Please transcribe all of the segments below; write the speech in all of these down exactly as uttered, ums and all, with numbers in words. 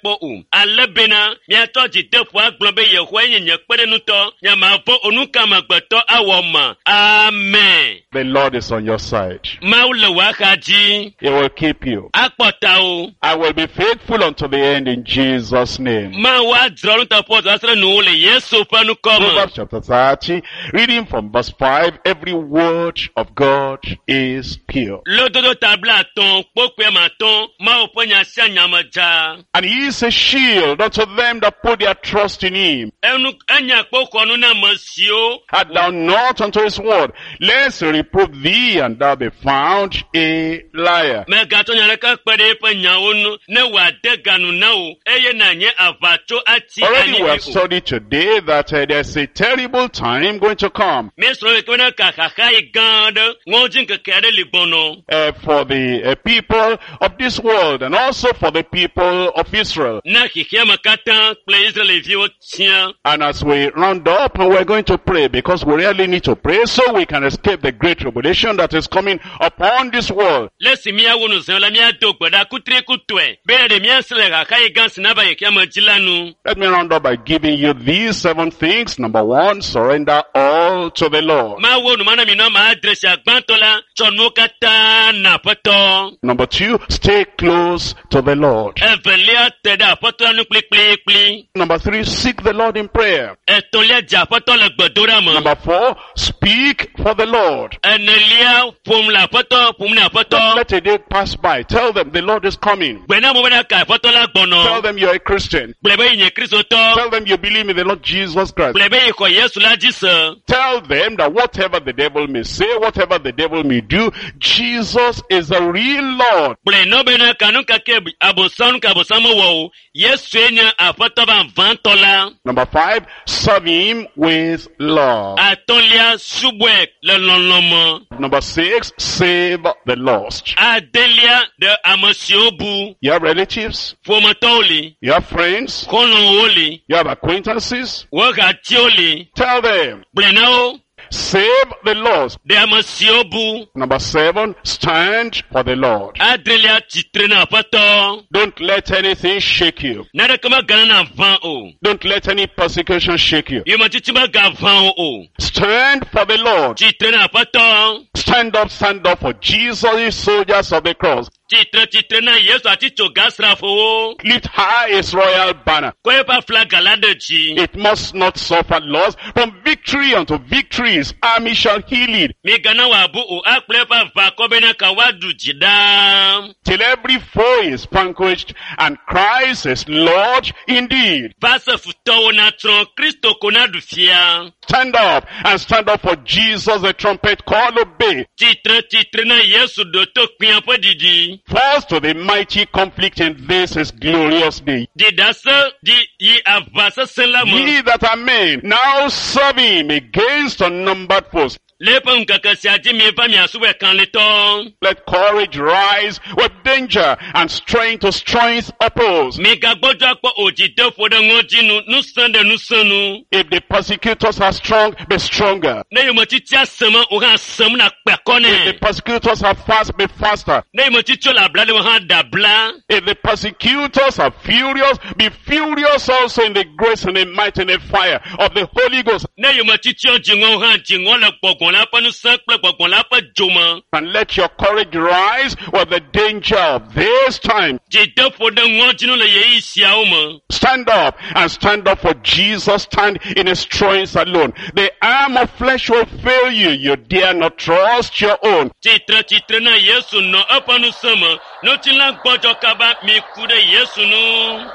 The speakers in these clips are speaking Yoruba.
po um. Alebena, miato jitefu aglobe yehwe nye kwede nuto, nyamapo onuka magbeto awoma. Amen. The Lord is on your side. Maule wakaji. He will keep you. Akpotao. I will be faithful unto the end in Jesus' name. Ma wa dronu tapoto asra nuule Yesu panu koma. Proverbs chapter thirty, reading from verse five, every word of God is pure. Lododo tabla ton, pokwe maton, ma oponya sia nyamaja. And he is a shield unto them that put their trust in him. Enu enya poko nu na masio. Add thou not unto his word, lest he reprove thee, and thou be found a liar. Me gato nyaleka kpede pe nyawonu, ne wa deganu nao, eye na nye avacho ati Already ani we have eo. studied today that uh, there's a terrible time going to come Me sro ekona kakaka igande, ngojin kekere libono. uh, for the uh, people of this world and also for the people of Israel. Na kikia makata, ple Israel vio tian. And as we round up, we're going to pray because we really need to pray so we can escape the great tribulation that is coming upon this world. Lesi miya wonu zela miya dogba da kutre kutwe. Bere de miya sele kaka igansi naba yekia majilanu. Let me round up by giving you these seven things. Number one, surrender all to the Lord. Ma wonu mana mino ma adresi agbantola, chonu kata na poto. Number two, stay close to the Lord. Evelia teda poto anu kli kli kli. Number three, seek the Lord in prayer. Etolia ja poto le gbedora mo. Number four, speak for the Lord. Enelia pum la poto, pum na poto. Don't let a day pass by. Tell them the Lord is coming. Gbena mo bena ka poto la gbono. Tell them you're a Christian. Plebe inye Kristo to. Tell them you believe in the Lord Jesus Christ. Plebe iko Yesu la jisa. Tell them that whatever the devil may say, whatever the devil may do, Jesus is the real Lord. Ple no bena kanu kake abosanu ka abosamo wo. Yesu enya apoto ba vantola. Number five, serve him with love. Atolia subwe le lolomo. Number six, save the lost. Adelia de amosiobu. You have relatives, Fomatoli. you have friends, Kolonoli. you have acquaintances. Waka tioli. Tell them, Plenao. save the lost. De amosiobu. Number seven, stand for the Lord. Adelia titrena pato. Don't let anything shake you. Nada kama gana na van o. Don't let any persecution shake you. Yuma titima ga van o. Stand for the Lord. Titrena pato. Stand up, stand up for Jesus, soldiers of the cross. Titre titrena Yesu ati chogasra fo. Lift high his royal banner. Kwe pa flag galade chi. It must not suffer loss. From victory unto victory, his army shall heal it. Mi gana wabu o akple pa va kobena kawadu jidam. Till every foe is vanquished, and Christ is Lord indeed. Vasa futo na tron Kristo kona dufia. Stand up, and stand up for Jesus, the trumpet call, obey. Titre titre na Yesu do to kwiampo didi. First to the mighty conflict in this his glorious day. Di dasa di yi avasa selamo. Ye that are men, now serve him against unnumbered foes. Lepa nkakasi aji mi pa mi asuwe kan leton. Let courage rise with danger, and strength to strength oppose. Mi gagbojo akpo ojide fodo ngojinu nusande nusanu. If the persecutors are strong, be stronger. Ne yumo titi asema oha asem na If pekone. the persecutors are fast, be faster. Ne yumo titi la bla de oha dabla. If the persecutors are furious, be furious also in the grace and the might and the fire of the Holy Ghost. Ne yumo titi o jingo oha jingo le gbogbon la pa nu sekple gbogbon la pa joma. And let your courage rise with the danger of this time. Jide fodo ngojinu le ye isia oma. Stand up, and stand up for Jesus. Stand in his strength alone. The arm of flesh will fail you. You dare not trust your own. Titre titre na Yesu no apa nu sama. No tila gbojo kaba mi kude Yesu nu.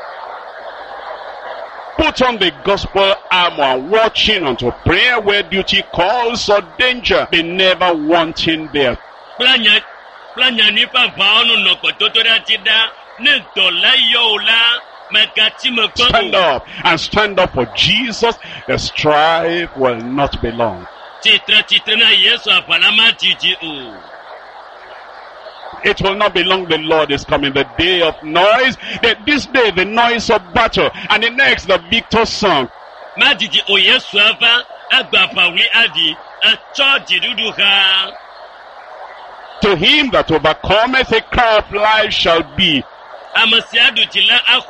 Put on the gospel armor, watching unto prayer where duty calls or danger. Be never wanting there. Planya planya ni pa va onu no ko totora tida ne dola yo la magati mo ko. Stand up, and stand up for Jesus. The strife will not be long. Titre titre na Yesu apalama jiji o. It will not be long, the Lord is coming. The day of noise, the, this day the noise of battle, and the next the victor's song. Ma jiji o Yesu ava agba wi adi a charge dudu ha. To him that overcometh, a crown of life shall be. Amasiadu tila